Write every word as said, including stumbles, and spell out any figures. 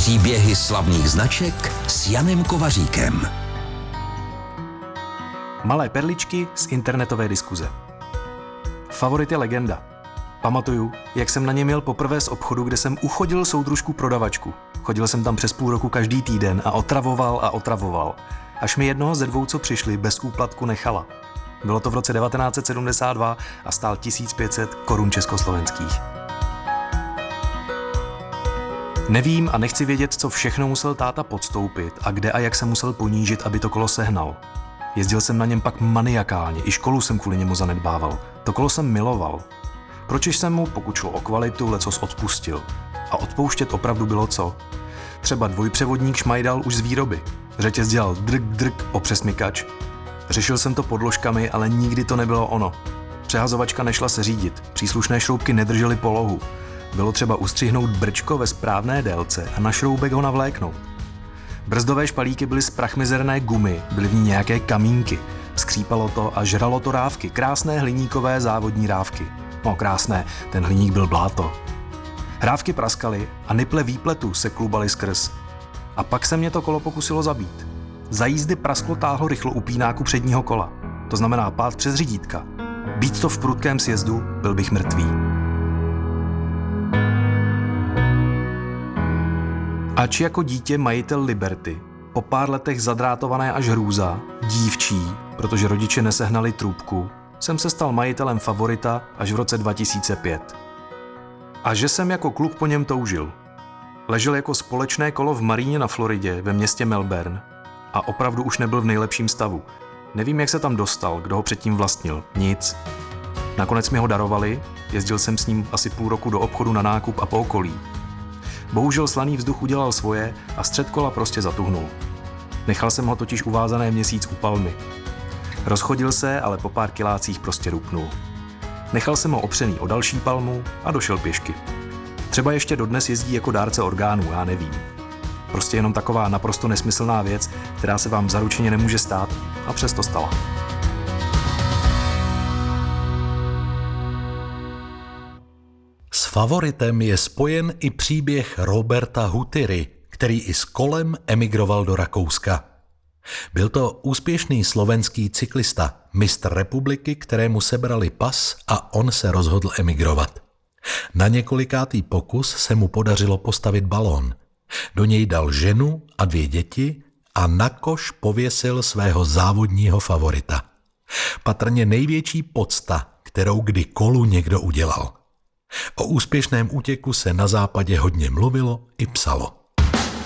Příběhy slavných značek s Janem Kovaříkem. Malé perličky z internetové diskuze. Favorit je legenda. Pamatuju, jak jsem na něm jel poprvé z obchodu, kde jsem uchodil soudružku prodavačku. Chodil jsem tam přes půl roku každý týden a otravoval a otravoval. Až mi jednoho ze dvou, co přišli, bez úplatku nechala. Bylo to v roce devatenáct set sedmdesát dva a stál tisíc pět set korun československých. Nevím a nechci vědět, co všechno musel táta podstoupit a kde a jak se musel ponížit, aby to kolo sehnal. Jezdil jsem na něm pak maniakálně, i školu jsem kvůli němu zanedbával. To kolo jsem miloval. Proč jsem mu, pokud šlo o kvalitu, lecos odpustil. A odpouštět opravdu bylo co? Třeba dvojpřevodník šmajdal už z výroby. Řetěz dělal drk drk o přesmykač. Řešil jsem to podložkami, ale nikdy to nebylo ono. Přehazovačka nešla se řídit, příslušné šroubky nedržely polohu. Bylo třeba ustřihnout brčko ve správné délce a na šroubek ho navléknout. Brzdové špalíky byly z prachmizerné gumy, byly v ní nějaké kamínky. Skřípalo to a žralo to rávky, krásné hliníkové závodní rávky. No krásné, ten hliník byl bláto. Rávky praskaly a niple výpletu se klubaly skrz. A pak se mě to kolo pokusilo zabít. Za jízdy prasklo táhlo rychlo upínáku předního kola. To znamená pád přes řídítka. Být to v prudkém sjezdu, byl bych mrtvý. Ač jako dítě majitel Liberty, po pár letech zadrátované až hrůza, dívčí, protože rodiče nesehnali trůbku, jsem se stal majitelem Favorita až v roce dva tisíce pět. A že jsem jako kluk po něm toužil. Ležel jako společné kolo v Maríně na Floridě ve městě Melbourne a opravdu už nebyl v nejlepším stavu. Nevím, jak se tam dostal, kdo ho předtím vlastnil. Nic. Nakonec mi ho darovali, jezdil jsem s ním asi půl roku do obchodu na nákup a po okolí. Bohužel slaný vzduch udělal svoje a střed kola prostě zatuhnul. Nechal jsem ho totiž uvázané měsíc u palmy. Rozchodil se, ale po pár kilácích prostě rupnul. Nechal jsem ho opřený o další palmu a došel pěšky. Třeba ještě dodnes jezdí jako dárce orgánů, já nevím. Prostě jenom taková naprosto nesmyslná věc, která se vám zaručeně nemůže stát a přesto stala. S Favoritem je spojen i příběh Roberta Hutyry, který i s kolem emigroval do Rakouska. Byl to úspěšný slovenský cyklista, mistr republiky, kterému sebrali pas a on se rozhodl emigrovat. Na několikátý pokus se mu podařilo postavit balón. Do něj dal ženu a dvě děti a na koš pověsil svého závodního favorita. Patrně největší podsta, kterou kdy kolu někdo udělal. O úspěšném útěku se na západě hodně mluvilo i psalo.